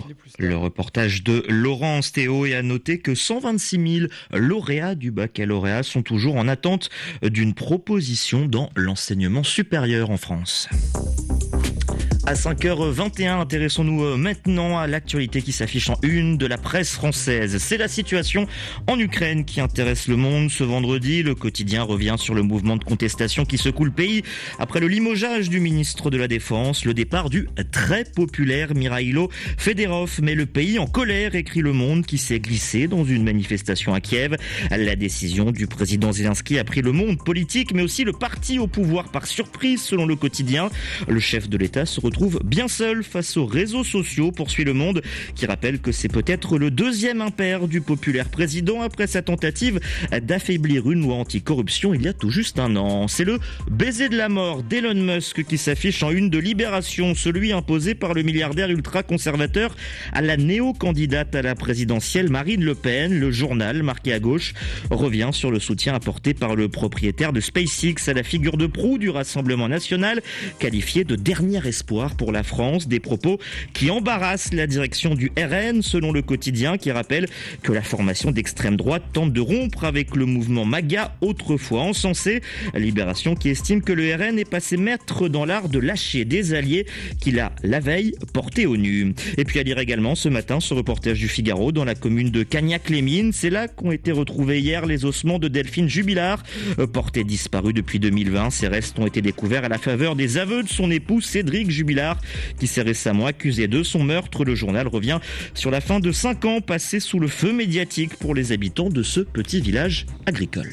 Le reportage de Laurence Théo, et à noter que 126 000 lauréats du baccalauréat sont toujours en attente d'une proposition dans l'enseignement supérieur en France. À 5h21, intéressons-nous maintenant à l'actualité qui s'affiche en une de la presse française. C'est la situation en Ukraine qui intéresse le monde. Ce vendredi, le quotidien revient sur le mouvement de contestation qui secoue le pays après le limogeage du ministre de la Défense, le départ du très populaire Mikhaïlo Fedorov. Mais le pays en colère, écrit Le Monde, qui s'est glissé dans une manifestation à Kiev. La décision du président Zelensky a pris le monde politique, mais aussi le parti au pouvoir par surprise, selon le quotidien. Le chef de l'État se retrouve bien seul face aux réseaux sociaux, poursuit Le Monde, qui rappelle que c'est peut-être le deuxième impair du populaire président après sa tentative d'affaiblir une loi anticorruption il y a tout juste un an. C'est le baiser de la mort d'Elon Musk qui s'affiche en une de Libération, celui imposé par le milliardaire ultra-conservateur à la néo-candidate à la présidentielle Marine Le Pen. Le journal, marqué à gauche, revient sur le soutien apporté par le propriétaire de SpaceX à la figure de proue du Rassemblement national, qualifié de dernier espoir pour la France, des propos qui embarrassent la direction du RN, selon le quotidien, qui rappelle que la formation d'extrême droite tente de rompre avec le mouvement MAGA, autrefois encensé. Libération qui estime que le RN est passé maître dans l'art de lâcher des alliés qu'il a, la veille, portés au nu. Et puis à lire également ce matin ce reportage du Figaro dans la commune de Cagnac-les-Mines. C'est là qu'ont été retrouvés hier les ossements de Delphine Jubilard, portée disparue depuis 2020. Ces restes ont été découverts à la faveur des aveux de son époux Cédric Jubilard, qui s'est récemment accusé de son meurtre. Le journal revient sur la fin de 5 ans passés sous le feu médiatique pour les habitants de ce petit village agricole.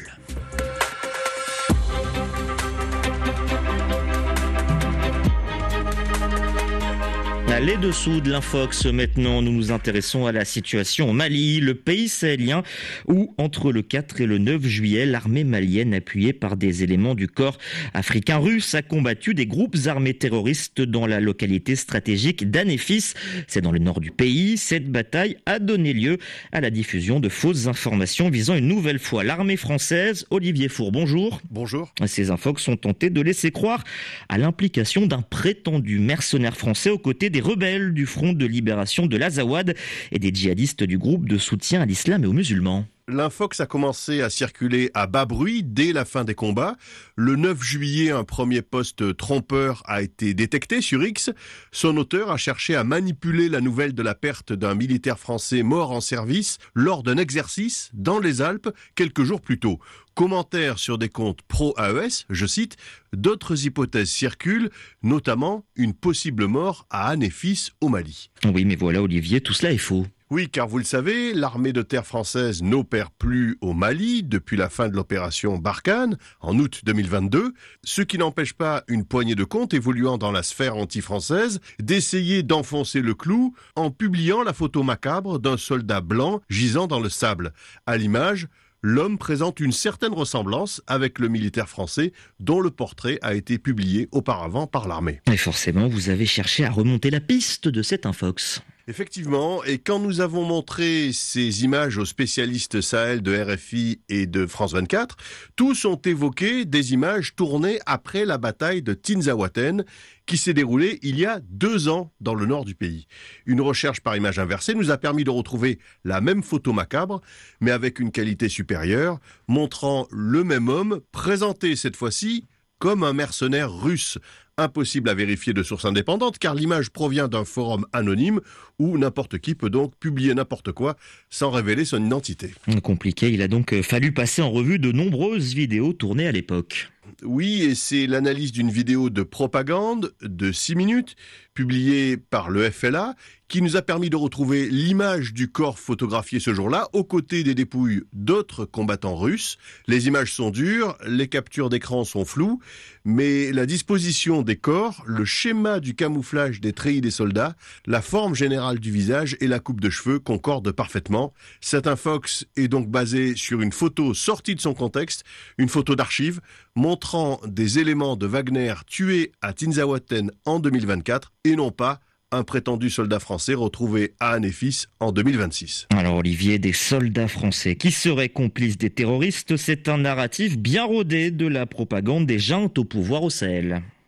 Les dessous de l'Infox, maintenant, nous nous intéressons à la situation au Mali, le pays sahélien où, entre le 4 et le 9 juillet, l'armée malienne, appuyée par des éléments du corps africain russe, a combattu des groupes armés terroristes dans la localité stratégique d'Anéfis. C'est dans le nord du pays. Cette bataille a donné lieu à la diffusion de fausses informations visant une nouvelle fois l'armée française. Olivier Four, bonjour. Bonjour. Ces Infox ont tenté de laisser croire à l'implication d'un prétendu mercenaire français aux côtés des rebelles du Front de libération de l'Azawad et des djihadistes du groupe de soutien à l'islam et aux musulmans. L'infox a commencé à circuler à bas bruit dès la fin des combats. Le 9 juillet, un premier poste trompeur a été détecté sur X. Son auteur a cherché à manipuler la nouvelle de la perte d'un militaire français mort en service lors d'un exercice dans les Alpes quelques jours plus tôt. Commentaire sur des comptes pro-AES, je cite, « D'autres hypothèses circulent, notamment une possible mort à Anéfis au Mali ». Oui, mais voilà Olivier, tout cela est faux. Oui, car vous le savez, l'armée de terre française n'opère plus au Mali depuis la fin de l'opération Barkhane, en août 2022, ce qui n'empêche pas une poignée de comptes évoluant dans la sphère anti-française d'essayer d'enfoncer le clou en publiant la photo macabre d'un soldat blanc gisant dans le sable. À l'image, l'homme présente une certaine ressemblance avec le militaire français dont le portrait a été publié auparavant par l'armée. Et forcément, vous avez cherché à remonter la piste de cet Infox. Effectivement, et quand nous avons montré ces images aux spécialistes Sahel de RFI et de France 24, tous ont évoqué des images tournées après la bataille de Tinzaouaten qui s'est déroulée il y a 2 ans dans le nord du pays. Une recherche par image inversée nous a permis de retrouver la même photo macabre, mais avec une qualité supérieure, montrant le même homme présenté cette fois-ci comme un mercenaire russe. Impossible à vérifier de source indépendante car l'image provient d'un forum anonyme où n'importe qui peut donc publier n'importe quoi sans révéler son identité. Compliqué, il a donc fallu passer en revue de nombreuses vidéos tournées à l'époque. Oui, et c'est l'analyse d'une vidéo de propagande de 6 minutes, publiée par le FLA, qui nous a permis de retrouver l'image du corps photographié ce jour-là, aux côtés des dépouilles d'autres combattants russes. Les images sont dures, les captures d'écran sont floues, mais la disposition des corps, le schéma du camouflage des treillis des soldats, la forme générale du visage et la coupe de cheveux concordent parfaitement. Cet Infox est donc basé sur une photo sortie de son contexte, une photo d'archive, montrant des éléments de Wagner tués à Tinzaouaten en 2024 et non pas un prétendu soldat français retrouvé à Anéfis en 2026. Alors Olivier, des soldats français qui seraient complices des terroristes, c'est un narratif bien rodé de la propagande des juntes au pouvoir au Sahel.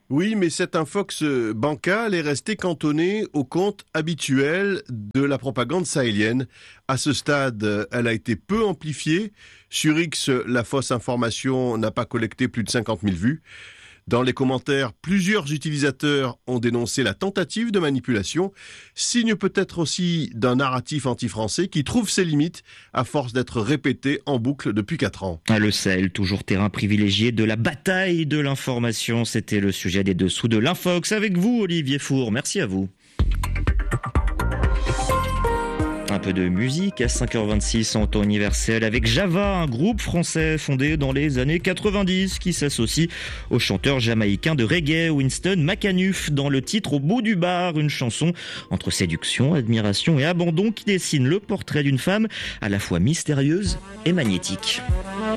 Oui, mais cette infox bancale est restée cantonnée au compte habituel de la propagande sahélienne. À ce stade, elle a été peu amplifiée. Sur X, la fausse information n'a pas collecté plus de 50 000 vues. Dans les commentaires, plusieurs utilisateurs ont dénoncé la tentative de manipulation, signe peut-être aussi d'un narratif anti-français qui trouve ses limites à force d'être répété en boucle depuis 4 ans. Le Sahel, toujours terrain privilégié de la bataille de l'information. C'était le sujet des dessous de l'Infox avec vous, Olivier Four. Merci à vous. Un peu de musique à 5h26 en temps universel avec Java, un groupe français fondé dans les années 90 qui s'associe au chanteur jamaïcain de reggae Winston McAnuff dans le titre Au bout du bar, une chanson entre séduction, admiration et abandon qui dessine le portrait d'une femme à la fois mystérieuse et magnétique.